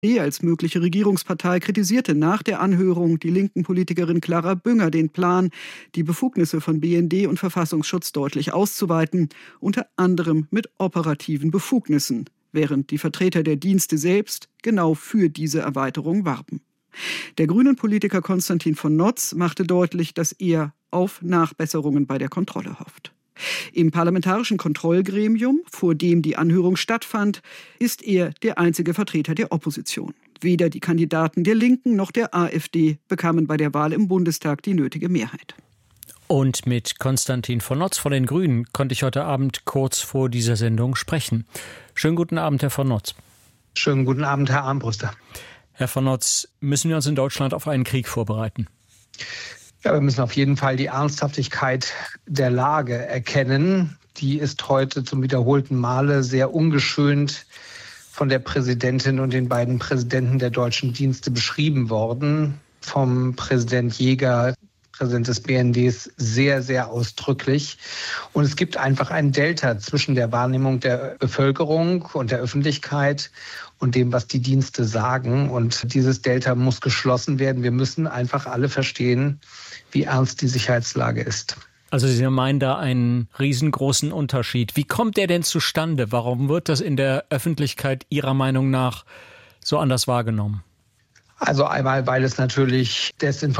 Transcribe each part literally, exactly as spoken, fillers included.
als mögliche Regierungspartei kritisierte nach der Anhörung die linken Politikerin Clara Bünger den Plan, die Befugnisse von B N D und Verfassungsschutz deutlich auszuweiten, unter anderem mit operativen Befugnissen, während die Vertreter der Dienste selbst genau für diese Erweiterung warben. Der Grünen-Politiker Konstantin von Notz machte deutlich, dass er auf Nachbesserungen bei der Kontrolle hofft. Im parlamentarischen Kontrollgremium, vor dem die Anhörung stattfand, ist er der einzige Vertreter der Opposition. Weder die Kandidaten der Linken noch der AfD bekamen bei der Wahl im Bundestag die nötige Mehrheit. Und mit Konstantin von Notz von den Grünen konnte ich heute Abend kurz vor dieser Sendung sprechen. Schönen guten Abend, Herr von Notz. Schönen guten Abend, Herr Armbruster. Herr von Notz, müssen wir uns in Deutschland auf einen Krieg vorbereiten? Ja, wir müssen auf jeden Fall die Ernsthaftigkeit der Lage erkennen. Die ist heute zum wiederholten Male sehr ungeschönt von der Präsidentin und den beiden Präsidenten der deutschen Dienste beschrieben worden. Vom Präsident Jäger, Präsident des B N Ds, sehr, sehr ausdrücklich. Und es gibt einfach ein Delta zwischen der Wahrnehmung der Bevölkerung und der Öffentlichkeit und dem, was die Dienste sagen. Und dieses Delta muss geschlossen werden. Wir müssen einfach alle verstehen, wie ernst die Sicherheitslage ist. Also Sie meinen da einen riesengroßen Unterschied. Wie kommt der denn zustande? Warum wird das in der Öffentlichkeit Ihrer Meinung nach so anders wahrgenommen? Also einmal, weil es natürlich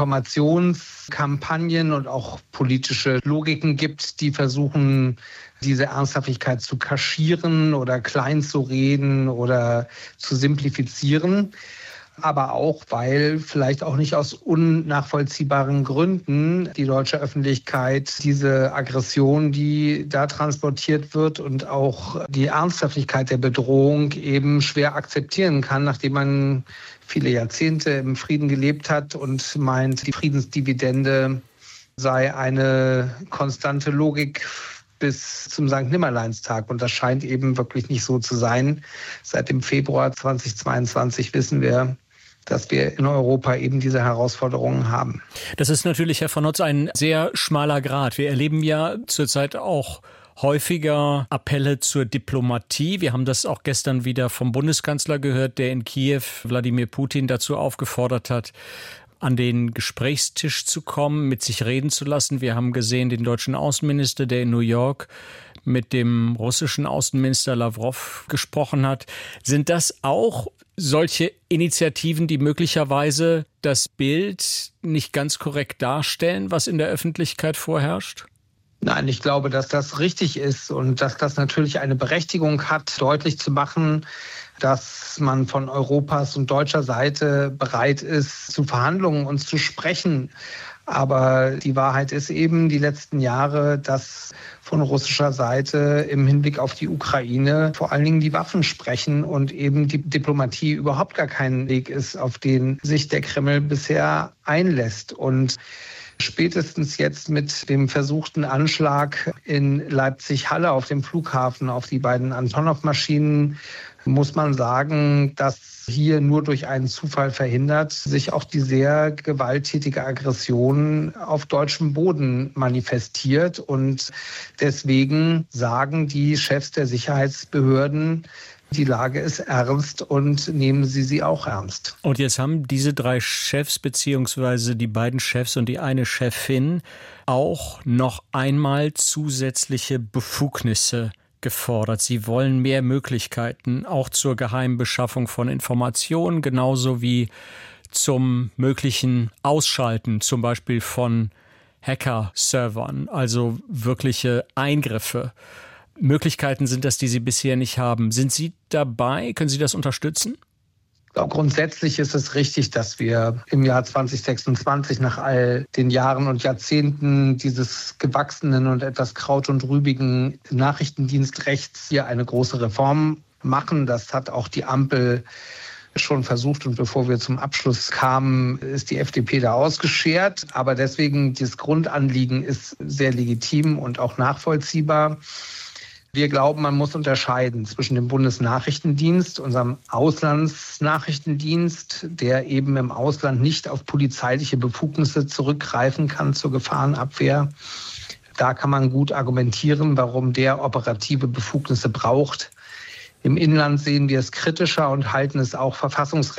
Desinformationskampagnen und auch politische Logiken gibt, die versuchen, diese Ernsthaftigkeit zu kaschieren oder klein zu reden oder zu simplifizieren. Aber auch, weil vielleicht auch nicht aus unnachvollziehbaren Gründen die deutsche Öffentlichkeit diese Aggression, die da transportiert wird und auch die Ernsthaftigkeit der Bedrohung eben schwer akzeptieren kann, nachdem man viele Jahrzehnte im Frieden gelebt hat und meint, die Friedensdividende sei eine konstante Logik bis zum Sankt Nimmerleinstag. Und das scheint eben wirklich nicht so zu sein. Seit dem Februar zweitausendzweiundzwanzig wissen wir, dass wir in Europa eben diese Herausforderungen haben. Das ist natürlich, Herr von Notz, ein sehr schmaler Grat. Wir erleben ja zurzeit auch häufiger Appelle zur Diplomatie. Wir haben das auch gestern wieder vom Bundeskanzler gehört, der in Kiew Wladimir Putin dazu aufgefordert hat, an den Gesprächstisch zu kommen, mit sich reden zu lassen. Wir haben gesehen den deutschen Außenminister, der in New York mit dem russischen Außenminister Lavrov gesprochen hat. Sind das auch solche Initiativen, die möglicherweise das Bild nicht ganz korrekt darstellen, was in der Öffentlichkeit vorherrscht? Nein, ich glaube, dass das richtig ist und dass das natürlich eine Berechtigung hat, deutlich zu machen, dass man von Europas und deutscher Seite bereit ist, zu Verhandlungen und zu sprechen. Aber die Wahrheit ist eben die letzten Jahre, dass von russischer Seite im Hinblick auf die Ukraine vor allen Dingen die Waffen sprechen und eben die Diplomatie überhaupt gar kein Weg ist, auf den sich der Kreml bisher einlässt. Und spätestens jetzt mit dem versuchten Anschlag in Leipzig-Halle auf dem Flughafen auf die beiden Antonov-Maschinen muss man sagen, dass hier nur durch einen Zufall verhindert sich auch die sehr gewalttätige Aggression auf deutschem Boden manifestiert. Und deswegen sagen die Chefs der Sicherheitsbehörden, die Lage ist ernst und nehmen Sie sie auch ernst. Und jetzt haben diese drei Chefs beziehungsweise die beiden Chefs und die eine Chefin auch noch einmal zusätzliche Befugnisse gefordert. Sie wollen mehr Möglichkeiten, auch zur Geheimbeschaffung von Informationen, genauso wie zum möglichen Ausschalten, zum Beispiel von Hacker-Servern, also wirkliche Eingriffe. Möglichkeiten sind das, die Sie bisher nicht haben. Sind Sie dabei? Können Sie das unterstützen? Grundsätzlich ist es richtig, dass wir im Jahr zwanzig sechsundzwanzig nach all den Jahren und Jahrzehnten dieses gewachsenen und etwas kraut- und rübigen Nachrichtendienstrechts hier eine große Reform machen. Das hat auch die Ampel schon versucht und bevor wir zum Abschluss kamen, ist die F D P da ausgeschert. Aber deswegen, das Grundanliegen ist sehr legitim und auch nachvollziehbar. Wir glauben, man muss unterscheiden zwischen dem Bundesnachrichtendienst, unserem Auslandsnachrichtendienst, der eben im Ausland nicht auf polizeiliche Befugnisse zurückgreifen kann zur Gefahrenabwehr. Da kann man gut argumentieren, warum der operative Befugnisse braucht. Im Inland sehen wir es kritischer und halten es auch verfassungsrechtlich